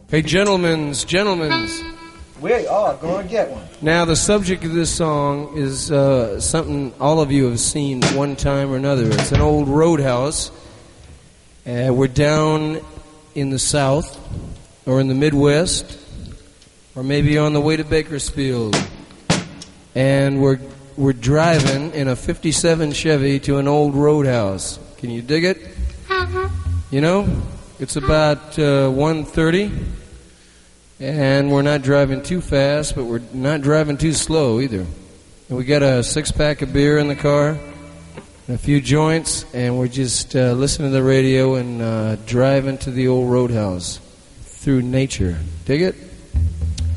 Hey, gentlemen's. Wait, go and get one. Now, the subject of this song is something all of you have seen one time or another. It's an old roadhouse. We're down in the South, or in the Midwest, or maybe on the way to Bakersfield. And we're driving in a 57 Chevy to an old roadhouse. Can you dig it? You know, it's about 1:30. And we're not driving too fast, but we're not driving too slow either. And we got a 6-pack of beer in the car, and a few joints, and we're just listening to the radio and driving to the old roadhouse through nature. Dig it?